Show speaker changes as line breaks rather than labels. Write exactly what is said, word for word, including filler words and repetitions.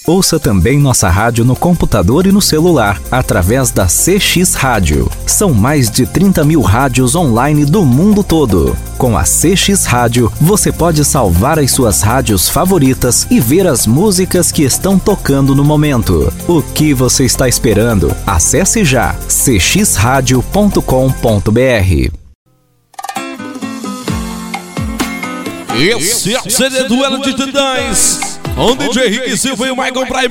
Ouça também nossa rádio no computador e no celular, através da C X Rádio. São mais de trinta mil rádios online do mundo todo. Com a C X Rádio, você pode salvar as suas rádios favoritas e ver as músicas que estão tocando no momento. O que você está esperando? Acesse já c x rádio ponto com ponto b r.
Esse é o C D Duelo de Titãs, com D J Rick Silva e o Michael Prime.